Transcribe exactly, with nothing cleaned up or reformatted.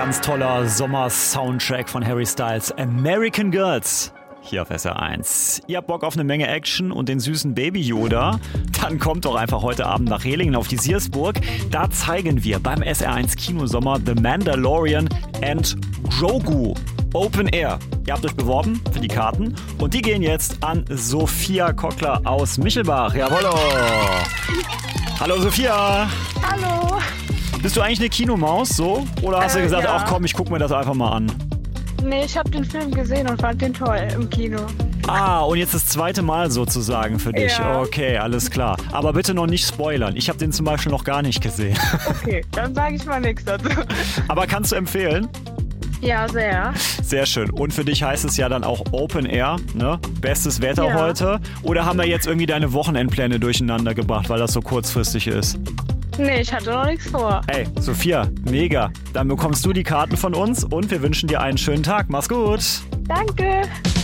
ganz toller Sommer-Soundtrack von Harry Styles, American Girls, hier auf S R eins. Ihr habt Bock auf eine Menge Action und den süßen Baby Yoda? Dann kommt doch einfach heute Abend nach Rehlingen auf die Siersburg. Da zeigen wir beim S R eins Kinosommer The Mandalorian and Grogu. Open Air. Ihr habt euch beworben für die Karten und die gehen jetzt an Sophia Kockler aus Michelbach. Jawollo! Hallo Sophia! Hallo! Bist du eigentlich eine Kinomaus, so? Oder hast äh, du gesagt, ja. ach komm, ich guck mir das einfach mal an? Nee, ich habe den Film gesehen und fand den toll im Kino. Ah, und jetzt das zweite Mal sozusagen für dich. Ja. Okay, alles klar. Aber bitte noch nicht spoilern. Ich habe den zum Beispiel noch gar nicht gesehen. Okay, dann sage ich mal nichts dazu. Aber kannst du empfehlen? Ja, sehr. Sehr schön. Und für dich heißt es ja dann auch Open Air, ne? Bestes Wetter Ja. heute. Oder haben wir jetzt irgendwie deine Wochenendpläne durcheinander gebracht, weil das so kurzfristig ist? Nee, ich hatte noch nichts vor. Hey, Sophia, mega. Dann bekommst du die Karten von uns und wir wünschen dir einen schönen Tag. Mach's gut. Danke.